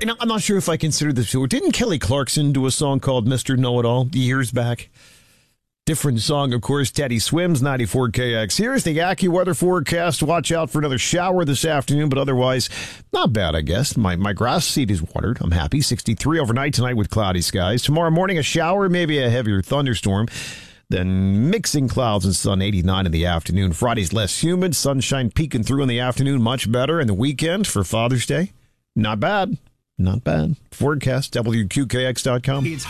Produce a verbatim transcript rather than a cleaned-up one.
know, I'm not sure if I consider this. Didn't Kelly Clarkson do a song called Mister Know-It-All years back? Different song, of course. Teddy Swims, ninety-four K X. Here's the AccuWeather forecast. Watch out for another shower this afternoon, but otherwise, not bad, I guess. My my grass seed is watered. I'm happy. sixty-three overnight tonight with cloudy skies. Tomorrow morning, a shower, maybe a heavier thunderstorm. Then mixing clouds and sun, eighty-nine in the afternoon. Friday's less humid. Sunshine peeking through in the afternoon, much better. And the weekend for Father's Day, not bad. Not bad. Forecast, W Q K X dot com.